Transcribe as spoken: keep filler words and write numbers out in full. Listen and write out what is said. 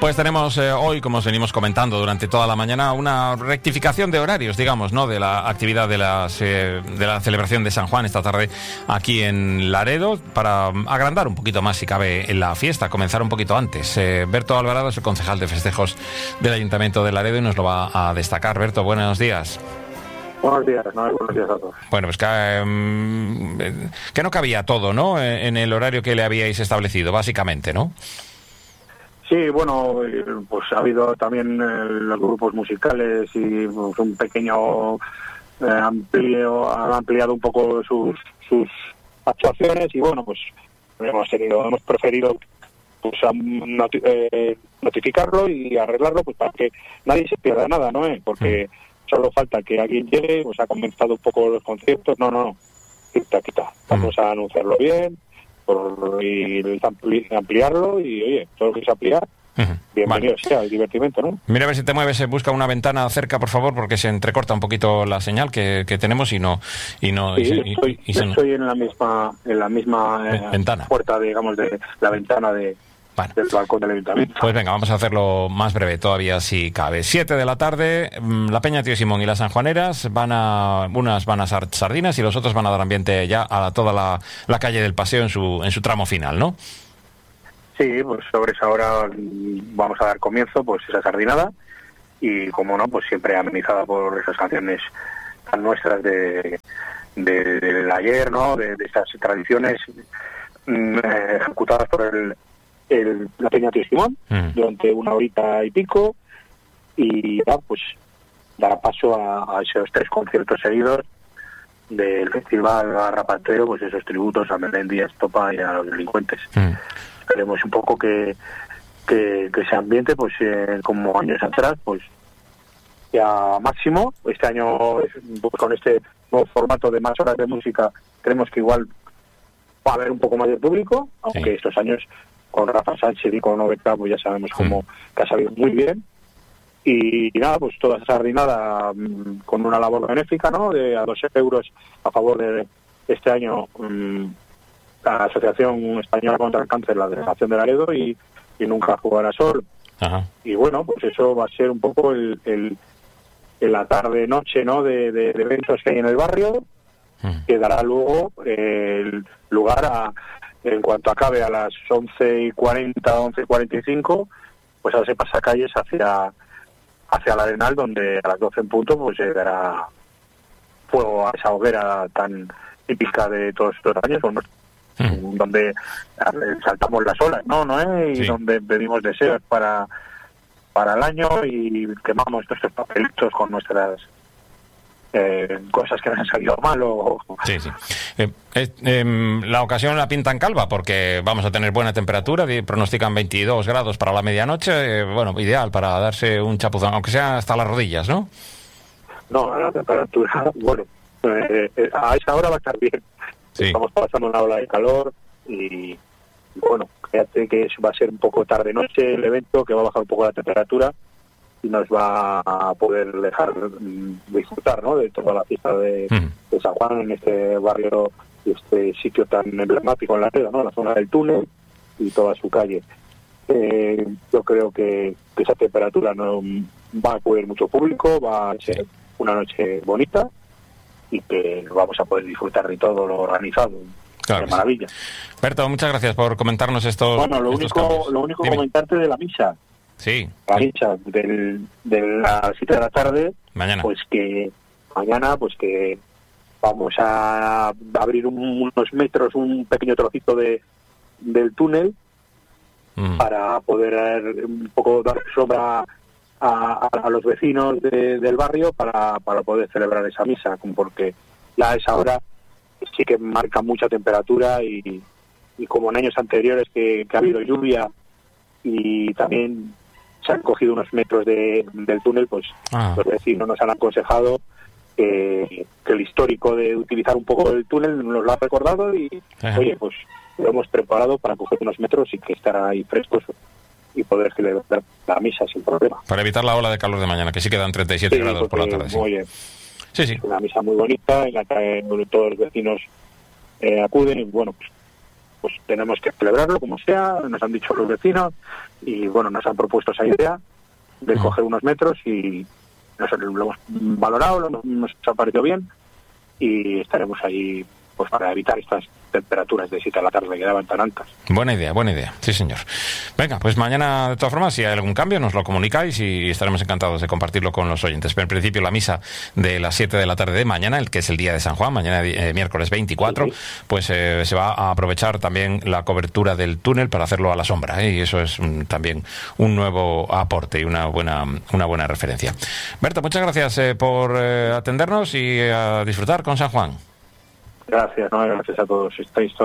Pues tenemos eh, hoy, como os venimos comentando durante toda la mañana, una rectificación de horarios, digamos, ¿no?, de la actividad de, las, eh, de la celebración de San Juan esta tarde aquí en Laredo, para agrandar un poquito más, si cabe, en la fiesta, comenzar un poquito antes. Eh, Berto Alvarado es el concejal de festejos del Ayuntamiento de Laredo y nos lo va a destacar. Berto, buenos días. Buenos días, no, buenos días a todos. Bueno, pues que, eh, que no cabía todo, ¿no?, en el horario que le habíais establecido, básicamente, ¿no? Sí, bueno, pues ha habido también eh, los grupos musicales y pues, un pequeño eh, amplio, han ampliado un poco sus, sus actuaciones y bueno, pues hemos tenido, hemos preferido pues noti- eh, notificarlo y arreglarlo pues para que nadie se pierda nada, ¿no? ¿Eh? Porque solo falta que alguien llegue, pues ha comenzado un poco los conciertos, no, no, no, quita, quita, vamos a anunciarlo bien por, y ampli- ampliarlo y oye, todo lo que es ampliar, uh-huh. Bienvenido vale. sea el divertimento, ¿no? Mira a ver si te mueves, busca una ventana cerca, por favor, porque se entrecorta un poquito la señal que, que tenemos y no y no sí, y se, yo estoy, y, y yo se, estoy en la misma en la misma eh, ventana, puerta, digamos, de la ventana de Vale. del balcón del ayuntamiento. Pues venga, vamos a hacerlo más breve todavía si cabe. Siete de la tarde, la Peña Tío Simón y las Sanjuaneras van a, unas van a ser sardinas y los otros van a dar ambiente ya a toda la, la calle del Paseo en su en su tramo final, ¿no? Sí, pues sobre esa hora vamos a dar comienzo pues esa sardinada y como no, pues siempre amenizada por esas canciones tan nuestras de, de del ayer, ¿no? De, de esas tradiciones mm, ejecutadas por el El, la Peña Tío Simón mm. durante una horita y pico y ya pues dará paso a, a esos tres conciertos seguidos del Festival Garrapatero, pues esos tributos a Melendi, a Estopa y a los delincuentes. Mm. Esperemos un poco que, que, que ese ambiente, pues eh, como años atrás, pues ya máximo. Este año pues, con este nuevo formato de más horas de música creemos que igual va a haber un poco más de público, aunque sí. estos años con Rafa Sánchez y con Oberta, pues ya sabemos cómo mm. que ha salido muy bien. Y, y nada, pues toda esa sardinada mmm, con una labor benéfica, ¿no? De a dos euros a favor de este año mmm, la Asociación Española contra el Cáncer, la Delegación de Laredo y, y Nunca Jugará Sol. Ajá. Y bueno, pues eso va a ser un poco el, el, el la tarde-noche, ¿no? De, de, de eventos que hay en el barrio, mm. que dará luego eh, el lugar a... En cuanto acabe a las once y cuarenta, once y cuarenta y cinco, pues ahora se pasa calles hacia hacia el Arenal, donde a las doce en punto pues se dará fuego a esa hoguera tan típica de todos estos años, bueno, mm. donde saltamos las olas, ¿no? ¿no? Y sí. donde pedimos deseos para, para el año y quemamos nuestros papelitos con nuestras... Eh, cosas que no han salido mal o... Sí, sí. Eh, eh, la ocasión la pintan calva porque vamos a tener buena temperatura, pronostican veintidós grados para la medianoche, eh, bueno, ideal para darse un chapuzón, aunque sea hasta las rodillas, ¿no? No, la temperatura, bueno, eh, eh, a esa hora va a estar bien. Sí. Estamos pasando una ola de calor y, bueno, fíjate que va a ser un poco tarde-noche el evento, que va a bajar un poco la temperatura y nos va a poder dejar disfrutar, ¿no?, de toda la fiesta de, mm. de San Juan en este barrio, este sitio tan emblemático en Laredo, ¿no?, la zona del túnel y toda su calle. Eh, yo creo que, que esa temperatura no va a acudir mucho público, va a ser una noche bonita y que vamos a poder disfrutar de todo lo organizado. Claro, de maravilla. Berto, muchas gracias por comentarnos estos Bueno, lo estos único, cambios. lo único Dime. comentarte de la misa. Sí. La misa del, de las siete de la tarde, mañana. Pues que mañana, pues que vamos a abrir un, unos metros, un pequeño trocito de del túnel mm. para poder un poco dar sombra a, a, a los vecinos de, del barrio para, para poder celebrar esa misa, porque ya a esa hora sí que marca mucha temperatura y, y como en años anteriores que, que ha habido lluvia y también se han cogido unos metros de, del túnel, pues ah. los vecinos nos han aconsejado que, que el histórico de utilizar un poco el túnel nos lo ha recordado y, Ajá. oye, pues lo hemos preparado para coger unos metros y que estar ahí frescos y poder celebrar la misa sin problema. Para evitar la ola de calor de mañana, que sí quedan treinta y siete sí, grados por la tarde. Sí. Oye, sí, sí. Una misa muy bonita en la que todos los vecinos eh, acuden y bueno, pues pues tenemos que celebrarlo como sea, nos han dicho los vecinos y bueno, nos han propuesto esa idea de coger unos metros y nosotros lo hemos valorado, lo hemos, nos ha parecido bien y estaremos ahí pues para evitar estas temperaturas de siete de la tarde que daban tan altas. Buena idea, buena idea, sí señor. Venga, pues mañana de todas formas si hay algún cambio nos lo comunicáis y estaremos encantados de compartirlo con los oyentes. Pero en principio la misa de las siete de la tarde de mañana, el que es el día de San Juan, mañana eh, miércoles veinticuatro, sí, sí. pues eh, se va a aprovechar también la cobertura del túnel para hacerlo a la sombra, ¿eh? Y eso es un, también un nuevo aporte y una buena, una buena referencia. Berto, muchas gracias eh, por eh, atendernos y a disfrutar con San Juan. Gracias, no, gracias a todos. Estáis